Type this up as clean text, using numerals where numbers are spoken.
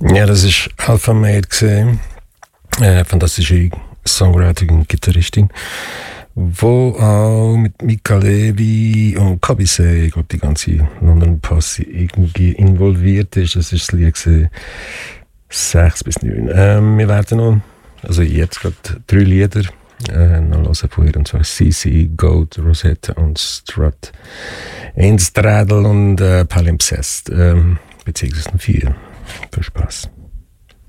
Ja, das ist Alpha Male gesehen. Fantastische Songwriterin und Gitarristin, wo auch mit Mika Levi und Kabise, ich glaube, die ganze London Posse irgendwie involviert ist. Das ist das Lied gesehen, 6 bis 9. Wir werden noch, also jetzt gerade 3 Lieder noch hören von ihr, und zwar CC, Goat, Rosetta und Strut. Instradel und Palimpsest, beziehungsweise 4. Viel Spaß.